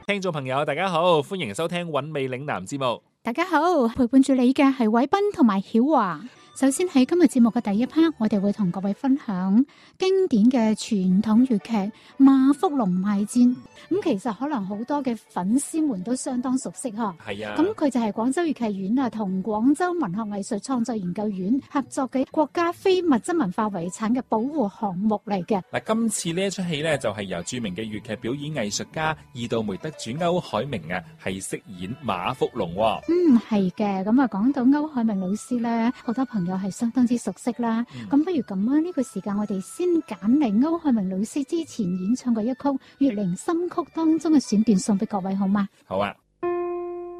聽眾朋友，大家好，歡迎收聽韻味嶺南節目。 大家好，陪伴住你嘅係偉斌同埋曉華。首先喺今日節目嘅第一 part，我哋會同各位分享經典嘅傳統粵劇《馬福龍賣戰》。其實可能好多嘅粉絲們都相當熟悉嗬。 係啊。 咁佢就係廣州粵劇院啊，同廣州文學藝術創作研究院合作嘅國家非物質文化遺產嘅保護項目嚟嘅。 嗱，今次呢一出戲呢，就係由著名嘅粵劇表演藝術家二度梅得主歐海明啊，係飾演馬福龍。 係嘅。咁啊，講到歐海明老師咧，好多朋友係相當之熟悉啦。咁不如咁啊，呢個時間我哋先揀嚟歐海明老師之前演唱過一曲《月靈心曲》當中嘅選段送俾各位好嗎？ 好啊。